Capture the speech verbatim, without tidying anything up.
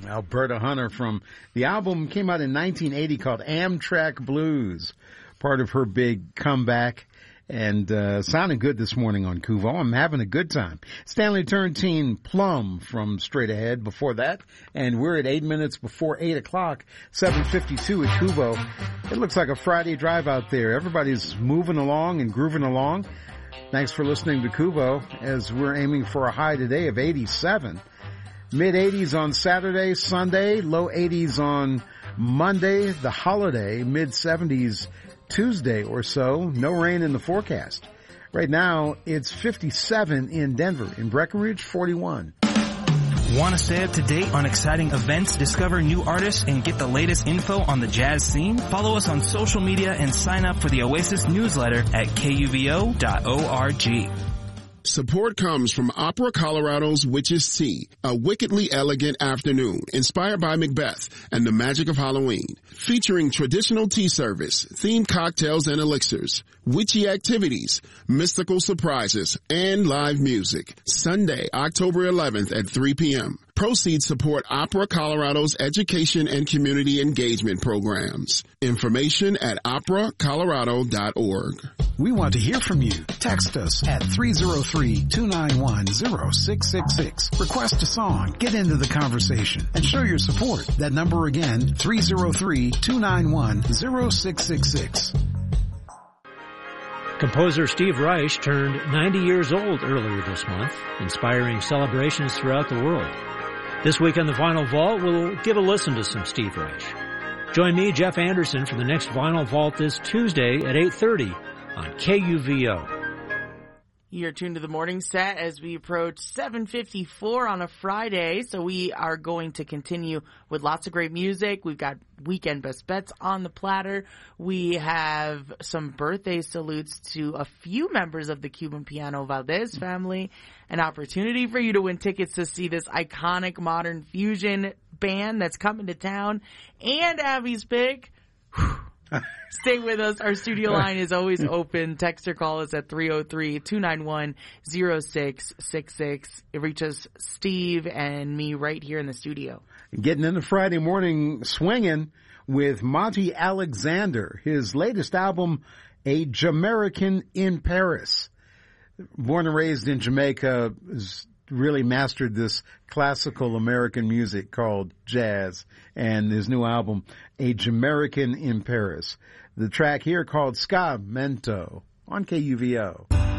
Alberta Hunter from the album came out in nineteen eighty called Amtrak Blues, part of her big comeback, and uh sounding good this morning on Kuvo. I'm having a good time. Stanley Turrentine Plum from Straight Ahead before that, and we're at eight minutes before eight o'clock, seven fifty-two at Kuvo. It looks like a Friday drive out there. Everybody's moving along and grooving along. Thanks for listening to Kuvo as we're aiming for a high today of eighty-seven. mid eighties on Saturday, Sunday, low eighties on Monday, the holiday, mid seventies Tuesday or so. No rain in the forecast. Right now, it's fifty-seven in Denver. In Breckenridge, forty-one. Want to stay up to date on exciting events, discover new artists, and get the latest info on the jazz scene? Follow us on social media and sign up for the Oasis newsletter at K U V O dot org. Support comes from Opera Colorado's Witch's Tea, a wickedly elegant afternoon inspired by Macbeth and the magic of Halloween, featuring traditional tea service, themed cocktails and elixirs, witchy activities, mystical surprises, and live music. Sunday, October eleventh at three p.m. Proceeds support Opera Colorado's education and community engagement programs. Information at opera colorado dot org. We want to hear from you. Text us at three oh three, two nine one, oh six six six. Request a song, get into the conversation, and show your support. That number again, three oh three, two nine one, oh six six six. Composer Steve Reich turned ninety years old earlier this month, inspiring celebrations throughout the world. This week on the Vinyl Vault, we'll give a listen to some Steve Reich. Join me, Jeff Anderson, for the next Vinyl Vault this Tuesday at eight thirty on K U V O. You're tuned to the morning set as we approach seven fifty-four on a Friday. So we are going to continue with lots of great music. We've got weekend best bets on the platter. We have some birthday salutes to a few members of the Cuban Piano Valdez family. An opportunity for you to win tickets to see this iconic modern fusion band that's coming to town. And Abby's pick. Stay with us. Our studio line is always open. Text or call us at three oh three, two nine one, oh six six six. It reaches Steve and me right here in the studio. Getting into Friday morning swinging with Monty Alexander. His latest album, A Jamaican in Paris. Born and raised in Jamaica, has really mastered this classical American music called jazz, and his new album, A Jamaican in Paris. The track here called Ska Mento on K U V O.